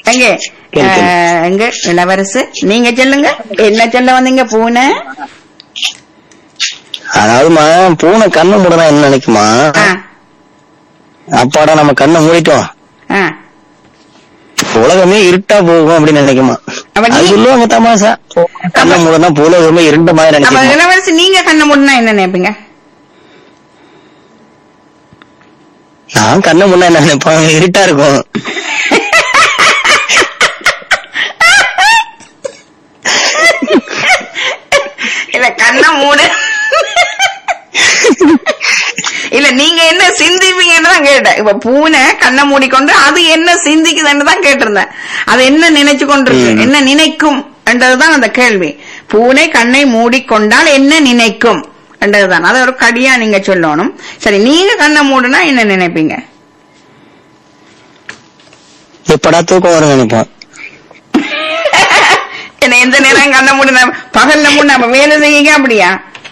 எங்க எங்க இளவரசு நீங்க சொல்லுங்க, என்ன சொல்ல வந்தீங்க? பூனை அதாவதுமா பூனை கண்ணை மூடனா என்ன நினைக்குமா, அப்பாடா நம்ம கண்ணை மூடிட்டோம் உலகமே இருட்டா போகும் அப்படின்னு நினைக்குமா. அது சொல்லுவாங்க தமாசா, கண்ணை மூடனா உலகமே இருண்ட மாதிரி நினைக்கும். இளவரசி நீங்க கண்ணை மூடனா என்ன நினைப்பீங்க? நான் கண்ணை மூடனா என்ன நினைப்பேன், இருட்டா இருக்கும். இல்ல கண்ணை மூடு இல்ல நீங்க என்ன சிந்திப்பீங்கன்னு தான் கேட்டேன். இப்ப பூனை கண்ணை மூடிக்கொண்டு அது என்ன சிந்திக்குதுன்னு தான் கேட்டிருந்தேன். அது என்ன நினைச்சு கொண்டிருக்கு, என்ன நினைக்கும் என்றதுதான் அந்த கேள்வி. பூனை கண்ணை மூடிக்கொண்டால் என்ன நினைக்கும் என்றதுதான். அது ஒரு கடியா நீங்க சொல்லணும். சரி, நீங்க கண்ணை மூடுனா என்ன நினைப்பீங்க? எப்படா தூக்கம் வரும் நினைப்போம். என்ன எந்த நேரம் கண்ணை மூடுனா, பகல்ல மூடு நம்ம வேலை செய்யுங்க அப்படியா?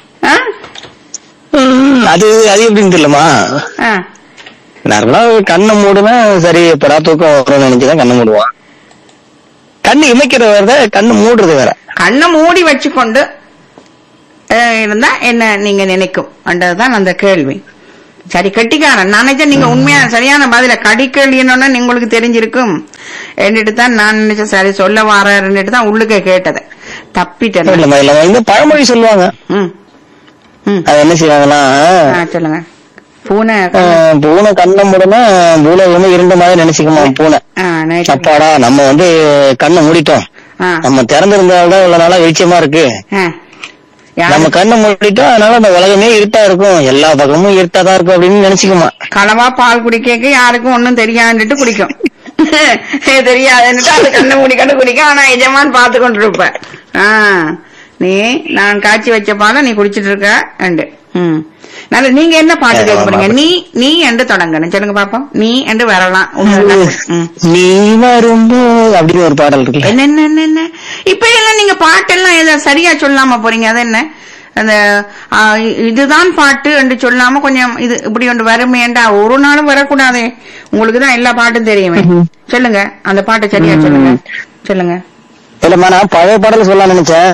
அது அது எப்படின்னு தெரியலமா, நார்மலா கண்ணை மூடுனா சரி எப்படா தூக்கம் வரும்னு நினைச்சுதான் கண்ணை மூடுவான். கண்ணு இமைக்கிறது வேற, கண்ணு மூடுறது வேற. கண்ணை மூடி வச்சுக்கொண்டு இருந்தா என்ன நீங்க நினைக்கும் என்றதுதான் அந்த கேள்வி. சரி, கெட்டிக்காரன் நினைச்சா நீங்க உண்மையா சரியான பதில கடிக்கலின்னு உங்களுக்கு தெரிஞ்சிருக்கும் என்னட்டு தான் நான் நினைச்சேன். சரி சொல்ல வாரன்னுட்டு தான் உள்ளுக்கே கேட்டதை தப்பிட்டேன். இந்த பழமொழி சொல்லுவாங்க, அது என்ன செய்வாங்கன்னா, சொல்லுங்க. பூனை கண்ணை மூடனா பூலகமே இருண்ட மாதிரி நினைச்சுக்குமா பூனை. அப்பாடா நம்ம கண்ணை மூடிட்டோம், நம்ம திறந்திருந்தால்தான் இவ்வளவு நாளா வெளிச்சமா இருக்கு, நம்ம கண்ணை மூடிட்டோம் அதனால அந்த உலகமே இருட்டா இருக்கும், எல்லா பக்கமும் இருட்டாதான் இருக்கும் அப்படின்னு நினைச்சுக்குமா. களவா பால் குடிக்க யாருக்கும் ஒன்னும் தெரியாதுட்டு குடிக்கும், தெரியாதுன்னுட்டு அது கண்ணை மூடிக்கொண்டு குடிக்கும். ஆனா எஜமான் பாத்து கொண்டு இருப்ப, நீ நான் காய்ச்சி வச்ச பால நீ குடிச்சிட்டு இருக்க. நல்ல, நீங்க என்ன பாட்டு கேட்க போறீங்க? நீ என்று தொடங்கணும், சொல்லுங்க பாப்போம். நீ என்று வரலாம். நீ வரும்போது அப்படின்னு ஒரு பாடல் இருக்கு. என்ன இப்ப எல்லாம் நீங்க பாட்டெல்லாம் ஏதாவது சரியா சொல்லாம போறீங்க. அது என்ன அந்த இதுதான் பாட்டு என்று சொல்லாம கொஞ்சம் இது இப்படி ஒன்று வருமேண்டா, ஒரு நாளும் வரக்கூடாதே. உங்களுக்குதான் எல்லா பாட்டும் தெரியுமே. சொல்லுங்க அந்த பாட்டை சரியா சொல்லுங்க. சொல்லுங்க. இல்லம்மா, நான் பழைய பாடல சொல்ல நினைச்சேன்.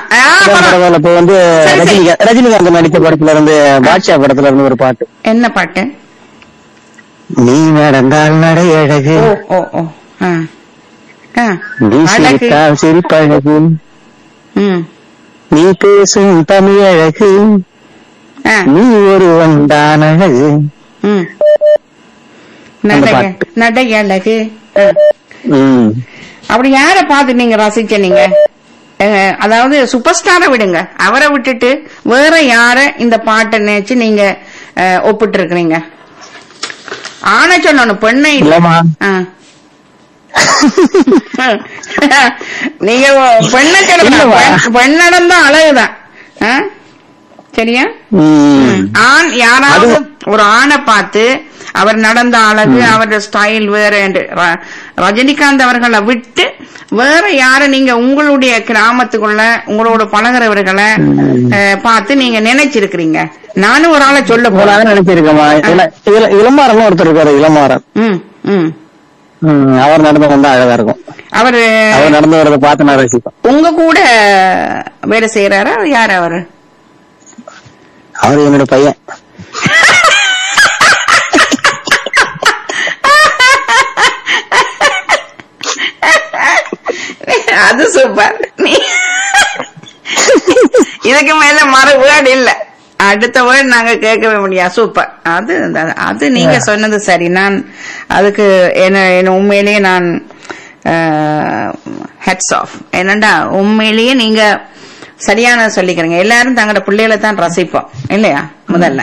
இப்ப ரஜினிகாந்த் நடித்த படத்துல இருந்து பாட்ஷா படத்துல இருந்து ஒரு பாட்டு. என்ன பாட்டு? நீ நடந்தால் நடை அழகு, நீ சிரித்தால் சிரிப்பழகு, நீ பேசும் தமிழ் அழகு, நீ ஒருவன் தான் அழகு, நடை அழகு. அப்படி யார பார்த்து நீங்க ரசிச்ச? நீங்க அதாவது சூப்பர் ஸ்டாரை விடுங்க, அவரை விட்டுட்டு வேற யார இந்த பாட்டை நினைச்சு நீங்க ஒப்பிட்டு இருக்கிறீங்க? ஆன சொல்லணும், பெண்ணை இல்லமா. நீங்க பெண்ணை சொல்லணும், பெண்ணடம் தான் அழகுதான். சரியா? ஆண் யாராவது ஒரு ஆணை பார்த்து அவர் நடந்த அழகு, அவருடைய ஸ்டைல் வேற என்று ரஜினிகாந்த் அவர்களை விட்டு வேற யார நீங்க உங்களுடைய கிராமத்துக்குள்ள உங்களோட பழகிறவர்களை பார்த்து நீங்க நினைச்சிருக்கிறீங்க? நானும் ஒரு ஆளை சொல்ல போறாங்க நினைச்சிருக்கேன். இளமாறன் ஒருத்தர் இருக்காரு, இளமாறன். அவர் நடந்து வந்தா அழகா இருக்கும். அவர் நடந்து வரத பார்த்து நான் ரசிப்பேன். உங்க கூட வேலை செய்யறாரா? யாரு அவரு? அவரு என்னோட பையன். அது சூப்பர். இதுக்கு மேல மறு வேர்டு இல்ல, அடுத்த வேர்டு நாங்க கேட்கவே முடியாது. சூப்பர். அது நீங்க சொன்னது சரி. நான் அதுக்கு என்ன உண்மையிலேயே நான் ஹெட்ஸ் ஆஃப். என்னண்டா உண்மையிலேயே நீங்க சரியான சொல்லிக்கிறீங்க. எல்லாரும் தங்களோட பிள்ளைகளை தான் ரசிப்போம் இல்லையா முதல்ல.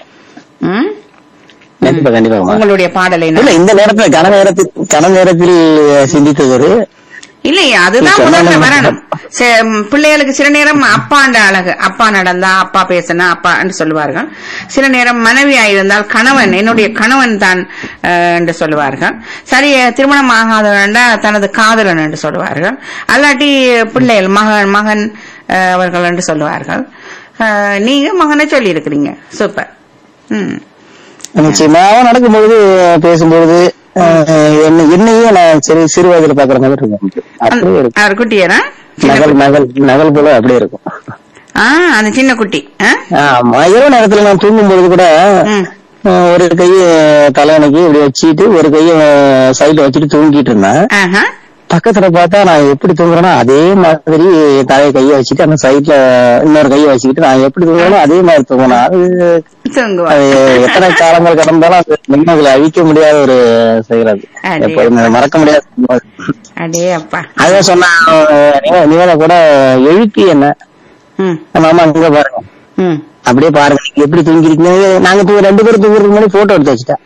உங்களுடைய பாடலை இந்த நேரத்தில் கன நேரத்தில் சிந்தித்தது இல்லையா, அதுதான் முதல்ல வரணும். பிள்ளைகளுக்கு சில நேரம் அப்பாண்ட அழகு, அப்பா நடந்தா அப்பா பேசினா அப்பான்னு சொல்லுவார்கள். சில நேரம் மனைவியா இருந்தால் கணவன், என்னுடைய கணவன் தான் என்று சொல்லுவார்கள். சரி, திருமணம் ஆகாதவன்டா தனது காதலன் என்று சொல்லுவார்கள். அல்லாட்டி பிள்ளைகள் மகன் அவர்கள் என்று சொல்லுவார்கள். நீங்க மகனை சொல்லி இருக்கிறீங்க. சூப்பர். நிச்சயமா நடக்கும்பொழுது பேசும்பொழுது என்னையே குட்டியே நான் சிறு வயதுல பாக்குற மாதிரி இருக்கும். அப்படியே இருக்கும். அவர் குட்டியரா நகல் போல அப்படியே இருக்கும். அந்த சின்ன குட்டி. இரவு நேரத்துல நான் தூங்கும் பொழுது கூட ஒரு கைய தலைவனைக்கு இப்படி வச்சுட்டு ஒரு கைய சைட்ல வச்சுட்டு தூங்கிட்டு இருந்தேன். பக்கத்துல பார்த்தா நான் எப்படி தூங்குறேன்னா அதே மாதிரி தலையை கைய வச்சுட்டு அந்த சைட்ல இன்னொரு கைய வச்சுக்கிட்டு நான் எப்படி தூங்குறேனோ அதே மாதிரி தூங்கணும். அது எத்தனை காலங்கள் கடந்தாலும் அது நிம்மதியில அழிக்க முடியாத ஒரு செயல். அது எப்போதுமே மறக்க முடியாது. அதான் சொன்ன நிவேதா கூட எழுப்பி என்ன மாமா அங்க பாருங்க அப்படியே பாருங்க நீங்க எப்படி தூங்கிருக்கீங்க. நாங்க 2 பேரும் தூங்குறதுக்கு முன்னாடி போட்டோ எடுத்து வச்சுட்டேன்.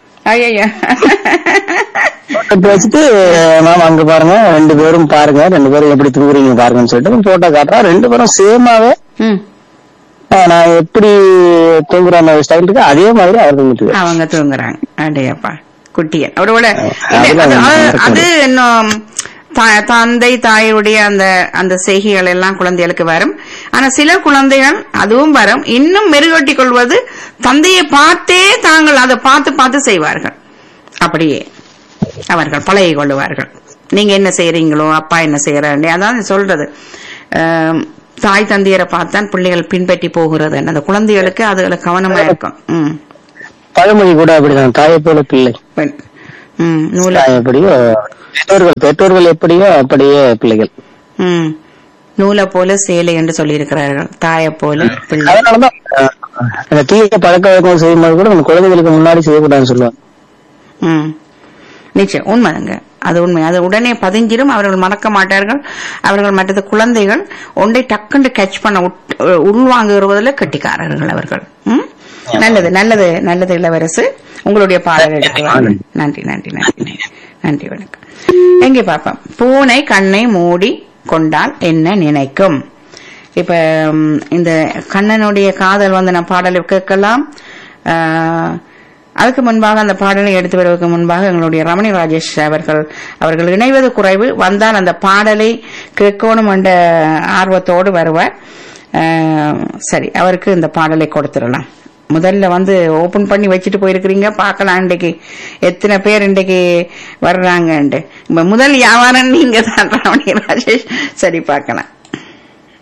எடுத்து வச்சுட்டு மாமா அங்க பாருங்க 2 பேரும் பாருங்க 2 பேரும் எப்படி தூங்குறீங்க பாருங்கன்னு சொல்லிட்டு போட்டோ காட்டுறா. 2 பேரும் சேமாவே நான் எப்படி தூங்குற அந்த ஸ்டைலுக்கு அதே மாதிரி அவங்க தூங்குறாங்க. அடையப்பா குட்டியன் அவரோட அது இன்னும் தந்தை தாயுடைய அந்த செய்கைகள் எல்லாம் குழந்தைகளுக்கு வரும். ஆனா சில குழந்தைகள் அதுவும் வரும். இன்னும் மெருகூட்டிக் கொள்வது தந்தையை பார்த்தே தாங்கள் அதை பார்த்து செய்வார்கள். அப்படியே அவர்கள் பழகி கொள்ளுவார்கள். நீங்க என்ன செய்யறீங்களோ அப்பா என்ன செய்யறாங்க அதான் சொல்றது. தாய் தந்தையரை பார்த்தான் பிள்ளைகள் பின்பற்றி போகிறது. அந்த குழந்தைகளுக்கு அதுல கவனமா இருக்கும். பழமொழி கூட அப்படிதான். தாயை போல பிள்ளை எப்படியோ பெற்றோர்கள் எப்படியோ அப்படியே பிள்ளைகள். நூலை போல சேலை என்று சொல்லி இருக்கிறார்கள். தாயை போல பிள்ளை. அதனாலதான் தீய பழக்க வழக்கம் செய்யும்போது கூட நம்ம குழந்தைகளுக்கு முன்னாடி செய்யக்கூடாதுன்னு சொல்லுவாங்க. நிச்சயம் உண்மைங்க. அது உண்மை. அது உடனே பதிஞ்சிடும். அவர்கள் மறக்க மாட்டார்கள். அவர்கள் மற்றது குழந்தைகள் ஒன்றை டக்குண்டு கேட்ச் பண்ண உள்வாங்குவதில் கெட்டிக்காரர்கள் அவர்கள். நல்லது நல்லது நல்லது இளவரசு. உங்களுடைய பாடல்களுக்கு நன்றி நன்றி நன்றி நன்றி வணக்கம். எங்கே பார்ப்போம். பூனை கண்ணை மூடி கொண்டால் என்ன நினைக்கும். இப்ப இந்த கண்ணனுடைய காதல் நான் பாடலை கேட்கலாம். அதுக்கு முன்பாக அந்த பாடலை எடுத்து வருவதற்கு முன்பாக எங்களுடைய ரமணி ராஜேஷ் அவர்கள் இணைவது குறைவு. வந்தால் அந்த பாடலை கேட்கணும் என்ற ஆர்வத்தோடு வருவார். சரி, அவருக்கு இந்த பாடலை கொடுத்துடலாம். முதல்ல ஓபன் பண்ணி வச்சுட்டு போயிருக்கிறீங்க. பாக்கலாம் இன்றைக்கு எத்தனை பேர் இன்றைக்கு வர்றாங்க. முதல் வியாபாரம் நீங்க தான் ரமணி ராஜேஷ். சரி, பார்க்கலாம்.